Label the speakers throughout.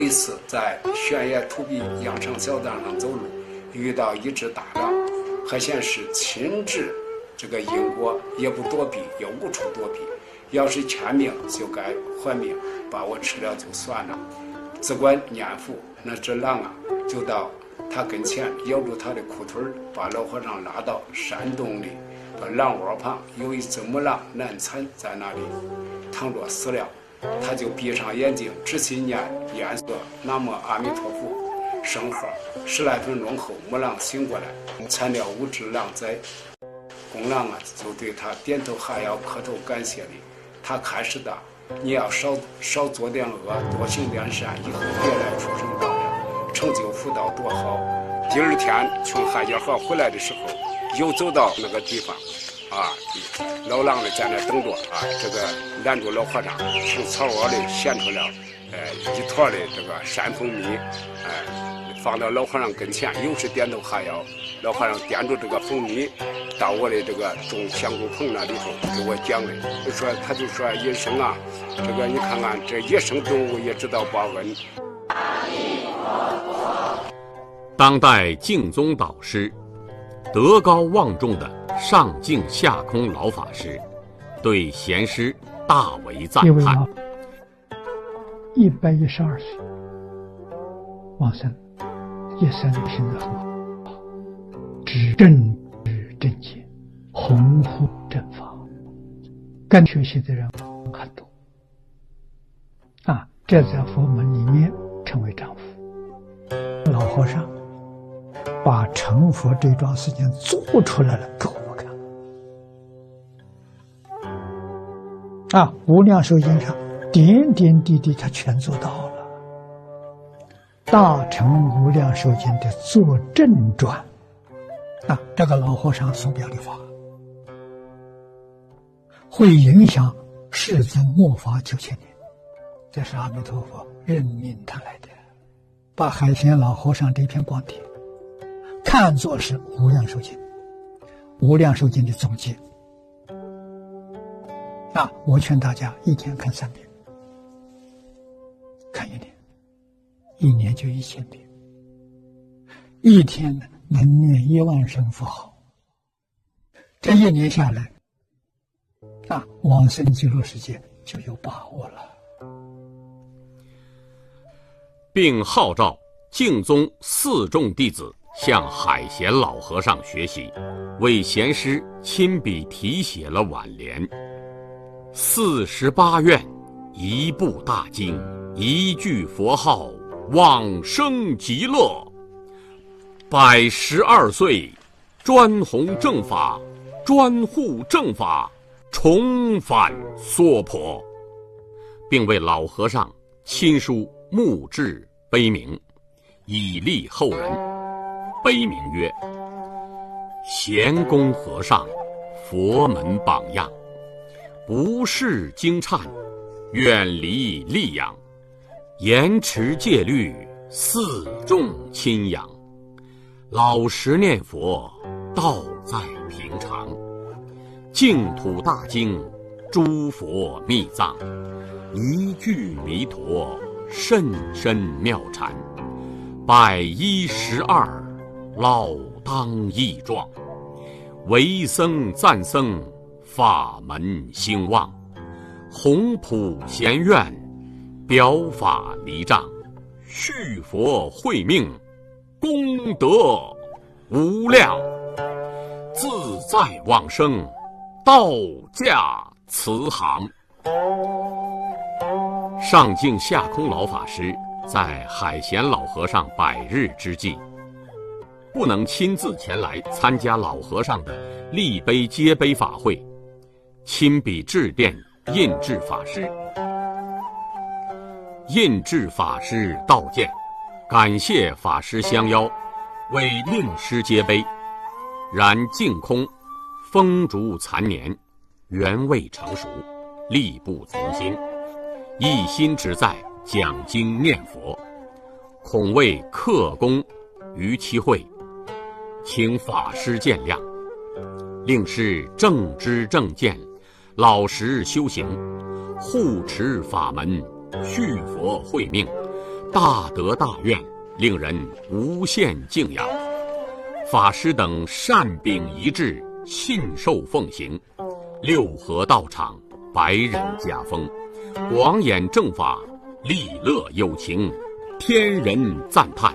Speaker 1: 一次在悬崖土壁养成小道上走路，遇到一只大狼，何先是亲至这个英国，也不躲避，也无处躲避。要是欠命就该还命，把我吃了就算了。只管念佛，那只狼啊，就到他跟前咬住他的裤腿，把老和尚拉到山洞里。狼窝旁有一只母狼难产在那里躺着死了，他就闭上眼睛，只心念诵南无阿弥陀佛圣号。10来分钟后，母狼醒过来，惨了5只狼崽。公狼啊，就对他点头哈腰，磕头感谢礼。他开始的，你要少做点恶，多行点善，以后别来畜生道了，成就福道多好。第二天从海家河回来的时候，又走到那个地方，老狼呢在那等着这个拦住老和尚，从草窝里衔出了一坨的这个山蜂蜜，放到老和尚跟前，又是点头哈腰。老和尚掂住这个蜂蜜，到我的这个种香菇棚那里头给我讲的，他就说野生啊，这个你看看这野生动物也知道报恩。
Speaker 2: 当代净宗导师、德高望重的上净下空老法师，对贤师大为赞叹。
Speaker 3: 112岁往生，一生品德很好，知正知正见，弘护正法，跟学习的人很多这在佛门里面称为丈夫。老和尚把成佛这桩事情做出来了给我们看无量寿经上点点滴滴他全做到了。大乘无量寿经的作证传这个老和尚所表的法会影响世尊末法9000年，这是阿弥陀佛任命他来的，把海贤老和尚这篇光碟看作是无量寿经，无量寿经的总结我劝大家一天看3遍，看1年，1年就1000遍，一天能念1万声佛号，这1年下来往生极乐世界就有把握了。
Speaker 2: 并号召净宗4众弟子向海贤老和尚学习，为贤师亲笔题写了挽联：48愿，一部大经，一句佛号，往生极乐。112岁，专弘正法，专护正法，重返娑婆，并为老和尚亲书墓志碑铭，以励后人。碑铭曰：贤公和尚，佛门榜样，不识经忏，远离戾养，严持戒律，4众亲养，老实念佛，道在平常，净土大经，诸佛密藏，一句弥陀，甚深妙禅，112老当益壮，为僧赞僧，法门兴旺，弘普贤愿，表法离障，续佛慧命，功德无量，自在往生，道驾慈航。上净下空老法师在海贤老和尚100日之际，不能亲自前来参加老和尚的立碑接碑法会，亲笔致电印制法师。印制法师道见，感谢法师相邀，为令师接碑。然净空风烛残年，缘未成熟，力不从心，一心只在讲经念佛，恐为克功于其会，请法师见谅。令师正知正见，老实修行，护持法门，续佛慧命， 大德大愿，令人无限敬仰。法师等善秉一致，信受奉行，六合道场，百人家风，广演正法，利乐有情，天人赞叹。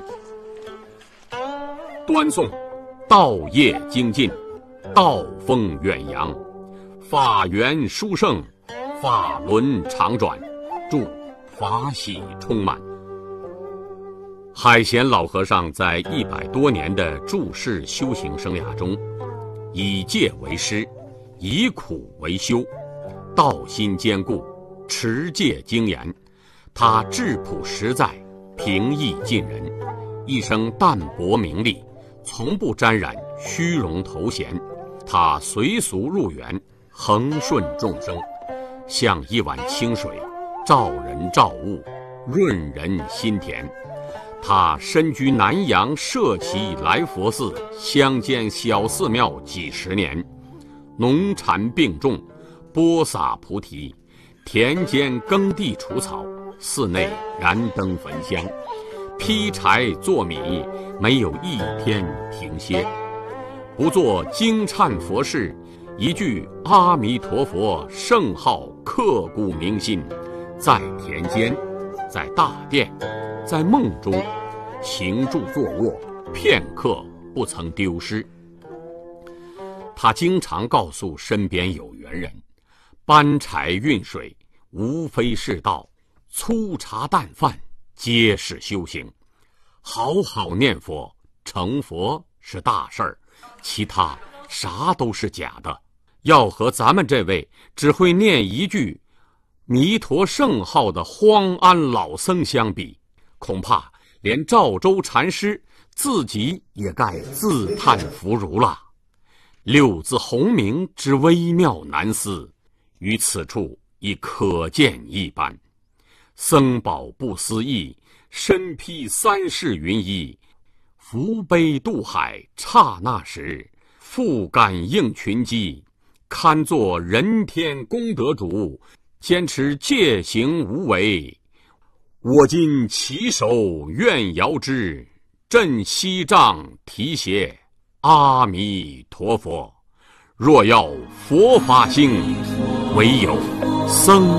Speaker 2: 端诵道业精进，道风远扬，法源殊胜，法轮常转，祝法喜充满。海贤老和尚在100多年的住世修行生涯中，以戒为师，以苦为修，道心坚固，持戒精严。他质朴实在，平易近人，一生淡泊名利，从不沾染虚荣头衔。他随俗入园，恒顺众生，像一碗清水，照人照物，润人心田。他身居南阳社稷来佛寺乡间小寺庙几十年，农禅并种，播撒菩提，田间耕地除草，寺内燃灯焚香，劈柴做米，没有一天停歇。不做惊忏佛事，一句阿弥陀佛圣号刻骨铭心，在田间，在大殿，在梦中，行住坐卧，片刻不曾丢失。他经常告诉身边有缘人，搬柴运水无非是道，粗茶淡饭皆是修行。好好念佛，成佛是大事儿，其他啥都是假的。要和咱们这位只会念一句弥陀圣号的荒安老僧相比，恐怕连赵州禅师自己也该自叹弗如了。六字洪名之微妙难思，于此处已可见一斑。僧宝不思议，身披三世云衣，扶悲渡海刹那时，复感应群机，堪作人天功德主，坚持戒行无为。我今起手愿遥之，振西杖提携阿弥陀佛。若要佛法兴，唯有僧